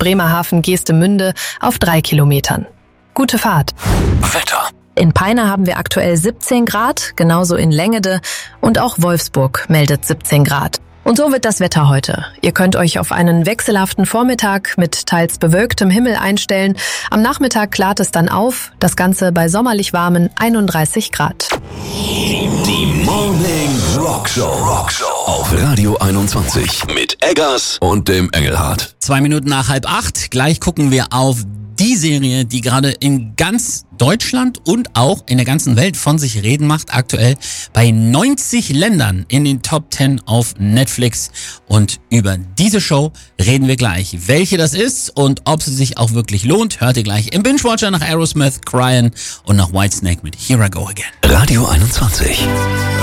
Bremerhaven-Geestemünde auf 3 Kilometern. Gute Fahrt. Wetter. In Peine haben wir aktuell 17 Grad, genauso in Längede, und auch Wolfsburg meldet 17 Grad. Und so wird das Wetter heute. Ihr könnt euch auf einen wechselhaften Vormittag mit teils bewölktem Himmel einstellen. Am Nachmittag klart es dann auf, das Ganze bei sommerlich warmen 31 Grad. Die Morning Rockshow auf Radio 21 mit Eggers und dem Engelhardt. 2 Minuten nach 7:30. Gleich gucken wir auf die Serie, die gerade in ganz Deutschland und auch in der ganzen Welt von sich reden macht. Aktuell bei 90 Ländern in den Top 10 auf Netflix. Und über diese Show reden wir gleich. Welche das ist und ob sie sich auch wirklich lohnt, hört ihr gleich im Binge-Watcher nach Aerosmith, Cryin' und nach Whitesnake mit Here I Go Again. Radio 21.